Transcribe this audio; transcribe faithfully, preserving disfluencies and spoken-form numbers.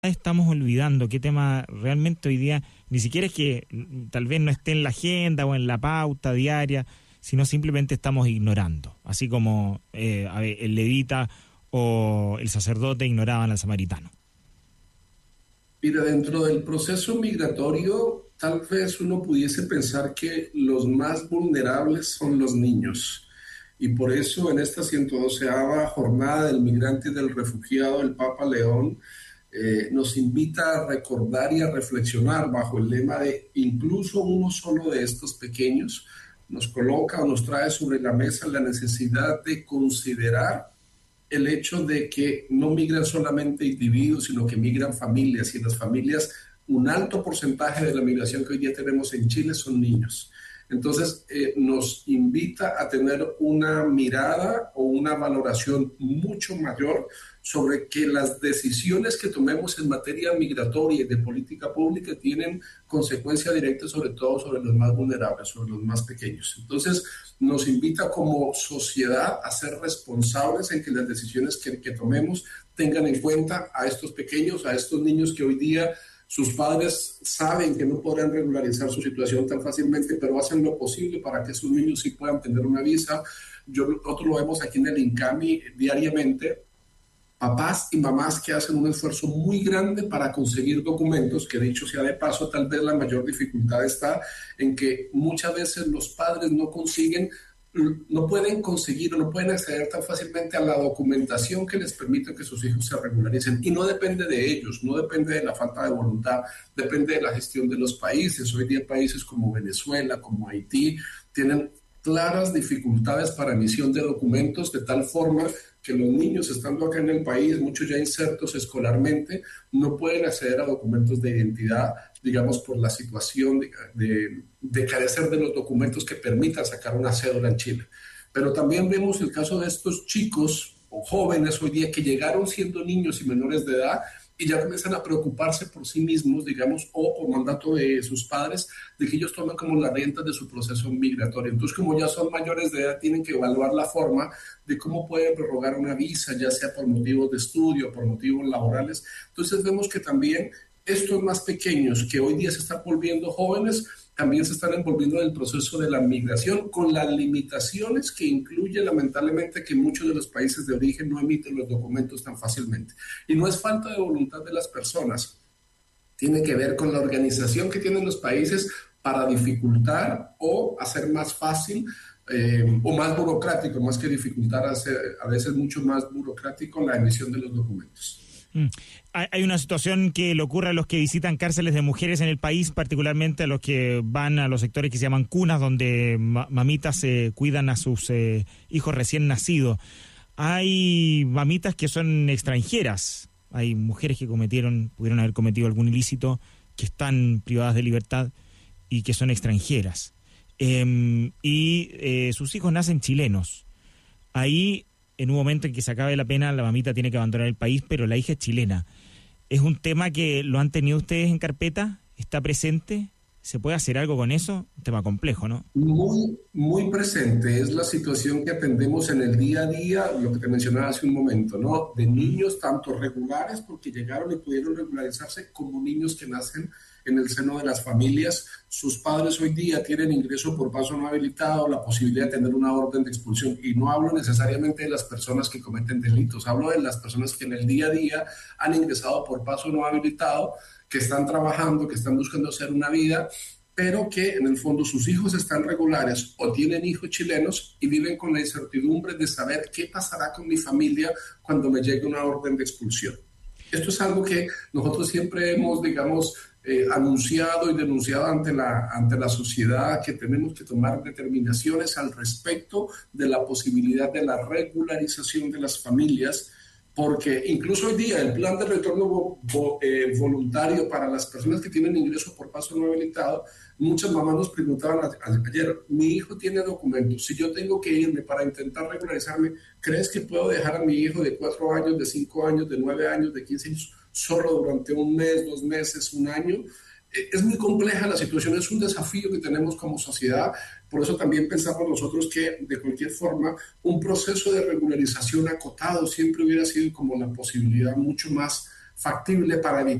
estamos olvidando? ¿Qué tema realmente hoy día ni siquiera es que tal vez no esté en la agenda o en la pauta diaria, sino simplemente estamos ignorando? Así como eh, a ver, el levita o el sacerdote ignoraban al samaritano. Mira, dentro del proceso migratorio, tal vez uno pudiese pensar que los más vulnerables son los niños. Y por eso en esta ciento doceava jornada del migrante y del refugiado, el Papa León eh, nos invita a recordar y a reflexionar bajo el lema de incluso uno solo de estos pequeños, nos coloca o nos trae sobre la mesa la necesidad de considerar el hecho de que no migran solamente individuos, sino que migran familias, y en las familias un alto porcentaje de la migración que hoy día tenemos en Chile son niños. Entonces eh, nos invita a tener una mirada o una valoración mucho mayor sobre que las decisiones que tomemos en materia migratoria y de política pública tienen consecuencia directa sobre todo sobre los más vulnerables, sobre los más pequeños. Entonces nos invita como sociedad a ser responsables en que las decisiones que, que tomemos tengan en cuenta a estos pequeños, a estos niños que hoy día sus padres saben que no podrán regularizar su situación tan fácilmente, pero hacen lo posible para que esos niños sí puedan tener una visa. Yo, nosotros lo vemos aquí en el INCAMI diariamente, papás y mamás que hacen un esfuerzo muy grande para conseguir documentos, que dicho sea de paso, tal vez la mayor dificultad está en que muchas veces los padres no consiguen no pueden conseguir o no pueden acceder tan fácilmente a la documentación que les permita que sus hijos se regularicen. Y no depende de ellos, no depende de la falta de voluntad, depende de la gestión de los países. Hoy día países como Venezuela, como Haití, tienen claras dificultades para emisión de documentos, de tal forma que los niños estando acá en el país, muchos ya insertos escolarmente, no pueden acceder a documentos de identidad, digamos, por la situación de, de, de carecer de los documentos que permitan sacar una cédula en Chile. Pero también vemos el caso de estos chicos o jóvenes hoy día que llegaron siendo niños y menores de edad y ya comienzan a preocuparse por sí mismos, digamos, o por mandato de sus padres, de que ellos tomen como las riendas de su proceso migratorio. Entonces, como ya son mayores de edad, tienen que evaluar la forma de cómo pueden prorrogar una visa, ya sea por motivos de estudio, por motivos laborales. Entonces, vemos que también estos más pequeños, que hoy día se están volviendo jóvenes, también se están envolviendo en el proceso de la migración con las limitaciones que incluye lamentablemente que muchos de los países de origen no emiten los documentos tan fácilmente. Y no es falta de voluntad de las personas, tiene que ver con la organización que tienen los países para dificultar o hacer más fácil eh, o más burocrático, más que dificultar, hacer, a veces mucho más burocrático la emisión de los documentos. Mm. Hay una situación que le ocurre a los que visitan cárceles de mujeres en el país, particularmente a los que van a los sectores que se llaman cunas, donde mamitas eh, cuidan a sus eh, hijos recién nacidos. Hay mamitas que son extranjeras, hay mujeres que cometieron, pudieron haber cometido algún ilícito, que están privadas de libertad y que son extranjeras. Eh, y eh, sus hijos nacen chilenos. Ahí, en un momento en que se acabe la pena, la mamita tiene que abandonar el país, pero la hija es chilena. ¿Es un tema que lo han tenido ustedes en carpeta? ¿Está presente? ¿Se puede hacer algo con eso? Un tema complejo, ¿no? Muy, muy presente. Es la situación que atendemos en el día a día, lo que te mencionaba hace un momento, ¿no? De niños tanto regulares, porque llegaron y pudieron regularizarse, como niños que nacen en el seno de las familias. Sus padres hoy día tienen ingreso por paso no habilitado, la posibilidad de tener una orden de expulsión. Y no hablo necesariamente de las personas que cometen delitos, hablo de las personas que en el día a día han ingresado por paso no habilitado, que están trabajando, que están buscando hacer una vida, pero que en el fondo sus hijos están regulares o tienen hijos chilenos y viven con la incertidumbre de saber qué pasará con mi familia cuando me llegue una orden de expulsión. Esto es algo que nosotros siempre hemos, digamos, eh, anunciado y denunciado ante la, ante la sociedad, que tenemos que tomar determinaciones al respecto de la posibilidad de la regularización de las familias, porque incluso hoy día el plan de retorno vo, vo, eh, voluntario para las personas que tienen ingreso por paso no habilitado, muchas mamás nos preguntaban a, a, ayer, mi hijo tiene documentos, si yo tengo que irme para intentar regularizarme, ¿crees que puedo dejar a mi hijo de cuatro años, de cinco años, de nueve años, de quince años, solo durante un mes, dos meses, un año? Es muy compleja la situación, es un desafío que tenemos como sociedad, por eso también pensamos nosotros que de cualquier forma un proceso de regularización acotado siempre hubiera sido como la posibilidad mucho más factible para evitar